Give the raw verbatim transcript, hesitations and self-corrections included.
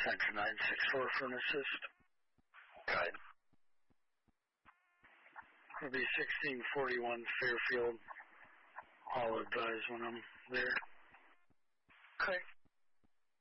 Center nine six four for an assist. Go ahead. It'll be sixteen forty-one Fairfield. I'll advise when I'm there. Okay.